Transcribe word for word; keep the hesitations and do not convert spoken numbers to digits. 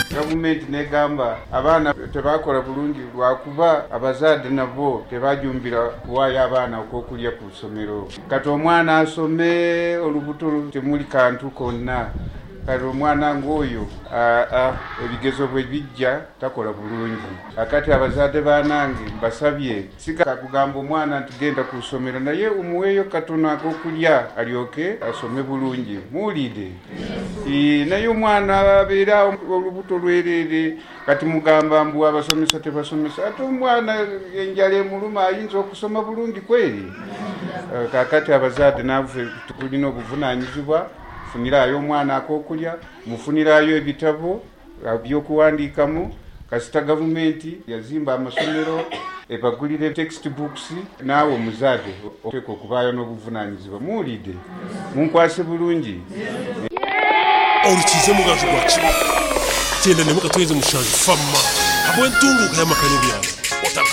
Gavumenti negamba abaana tebakola bulungi lwakuba abazadde nabo tebajumbira kuwaayo abaana okwokulya ku ssomero. Kati omwana asome olubuto temuli kantu konna. Kati omwana ng'oyo ebigezo bwe bijja takola bulungi. Akati abazadde banange mbasabye sika kugamba omwana nti genda ku ssomero naye umuweeyo katono ak'okulya alyoke asome bulungi. Muwulidde? Naye omwana abeera olubuto lwereere kati mugamba mbu abasomesa tebasomesa ate omwana enjala emuluma ayinza okusoma bulungi kweri? Kakati abazadde naffe tulina obuvunaanyizibwa funirayo omwana ak'okulya, mufunirayo ebitabo by'okuwandiikamu. Kasita gavumenti yazimba amasomero ebagulire textbooks, naawe omuzadde oteeka okubaayo n'obuvunaanyizibwa. Muwulidde? Munkwase bulungi. Olukize mugazi gwa kiba kyenda ne mukatweze mushanju famma abwentunguka y'amakanya byalo.